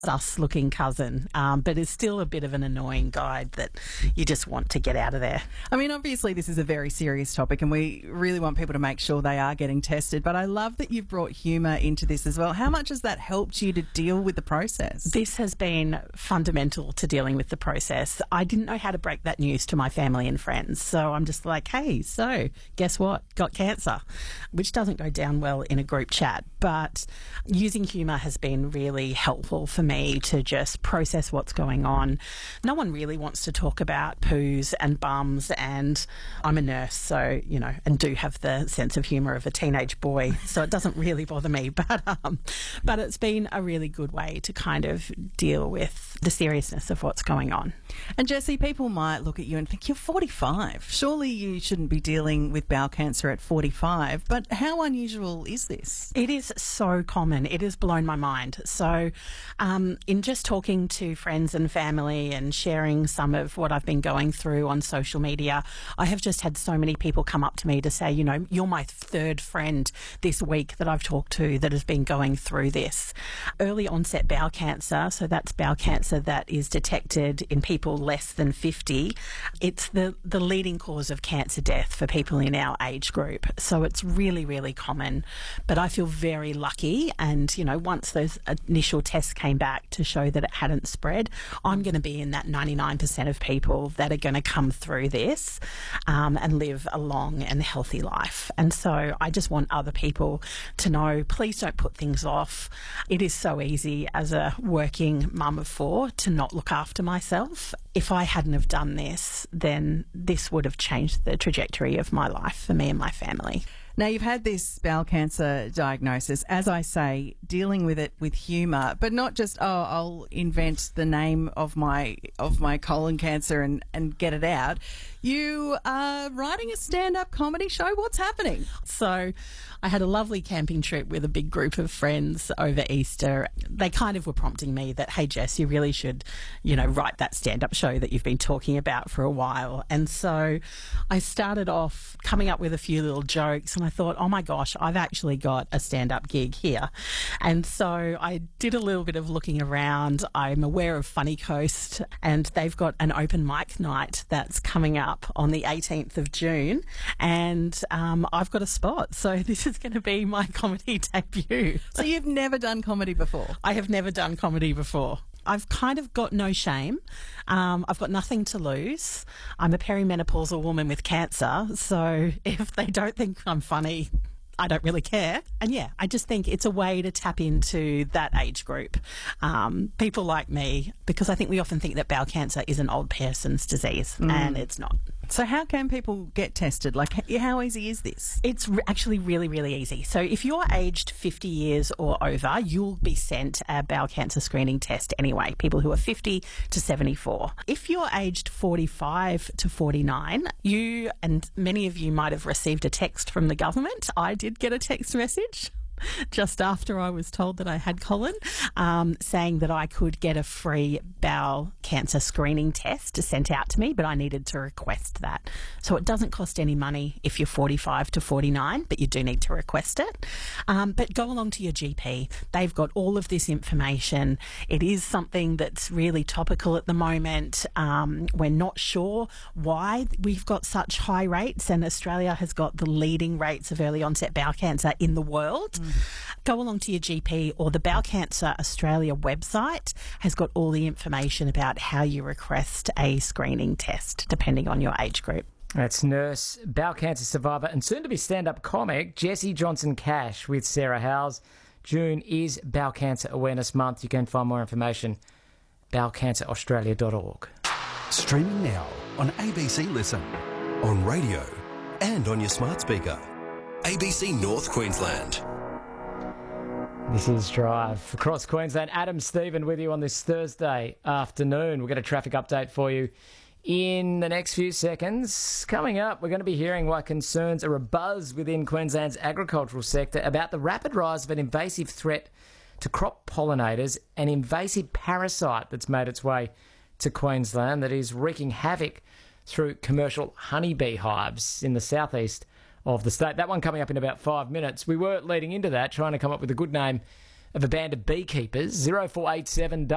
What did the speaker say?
sus-looking cousin, but is still a bit of an annoying guide that you just want to get out of there. I mean, obviously this is a very serious topic and we really want people to make sure they are getting tested, but I love that you've brought humour into this as well. How much has that helped you to deal with the process? This has been fundamental to dealing with the process. I didn't know how to break that news to my family and friends, so I'm just like, hey, so guess what? Got cancer, which doesn't go down well in a group chat, but using humour has been really helpful for me to just process what's going on. No one really wants to talk about poos and bums, and I'm a nurse, so, you know, and do have the sense of humour of a teenage boy, so it doesn't really bother me, but it's been a really good way to kind of deal with the seriousness of what's going on. And Jessie, people might look at you and think, you're 45. Surely you shouldn't be dealing with bowel cancer at 45. But how unusual is this? It is so common. It has blown my mind. So in just talking to friends and family and sharing some of what I've been going through on social media, I have just had so many people come up to me to say, you know, you're my third friend this week that I've talked to that has been going through this. Early onset bowel cancer, so that's bowel cancer that is detected in people less than 50. It's the leading cause of cancer death for people in our age group. So it's really, really common. But I feel very lucky. And, you know, once those initial tests came back to show that it hadn't spread, I'm going to be in that 99% of people that are going to come through this and live a long and healthy life. And so I just want other people to know, please don't put things off. It is so easy as a working mum of 4 to not look after myself. If I hadn't have done this, then this would have changed the trajectory of my life for me and my family. Now, you've had this bowel cancer diagnosis, as I say, dealing with it with humour, but not just, I'll invent the name of my colon cancer and get it out. You are writing a stand-up comedy show. What's happening? So I had a lovely camping trip with a big group of friends over Easter. They kind of were prompting me that, hey, Jess, you really should, you know, write that stand-up show that you've been talking about for a while. And so I started off coming up with a few little jokes, and I thought, oh my gosh, I've actually got a stand-up gig here. And so I did a little bit of looking around. I'm aware of Funny Coast, and they've got an open mic night that's coming up on the 18th of June, and I've got a spot. So this is going to be my comedy debut. So you've never done comedy before? I have never done comedy before. I've kind of got no shame. I've got nothing to lose. I'm a perimenopausal woman with cancer, so if they don't think I'm funny, I don't really care. And yeah, I just think it's a way to tap into that age group. People like me, because I think we often think that bowel cancer is an old person's disease, and it's not. So how can people get tested? Like, how easy is this? It's actually really, really easy. So if you're aged 50 years or over, you'll be sent a bowel cancer screening test anyway, people who are 50 to 74. If you're aged 45 to 49, you and many of you might have received a text from the government. I did get a text message just after I was told that I had colon, saying that I could get a free bowel cancer screening test sent out to me, but I needed to request that. So it doesn't cost any money if you're 45 to 49, but you do need to request it. But go along to your GP. They've got all of this information. It is something that's really topical at the moment. We're not sure why we've got such high rates, and Australia has got the leading rates of early onset bowel cancer in the world. Go along to your GP, or the Bowel Cancer Australia website has got all the information about how you request a screening test, depending on your age group. That's nurse, bowel cancer survivor, and soon-to-be stand-up comic Jessie Johnson-Cash with Sarah Howes. June is Bowel Cancer Awareness Month. You can find more information bowelcanceraustralia.org. Streaming now on ABC Listen, on radio and on your smart speaker. ABC North Queensland. This is Drive across Queensland. Adam Stephen with you on this Thursday afternoon. We'll get a traffic update for you in the next few seconds. Coming up, we're going to be hearing why concerns are abuzz within Queensland's agricultural sector about the rapid rise of an invasive threat to crop pollinators, an invasive parasite that's made its way to Queensland that is wreaking havoc through commercial honeybee hives in the southeast of the state. That one coming up in about 5 minutes. We were leading into that, trying to come up with a good name of a band of beekeepers. 0487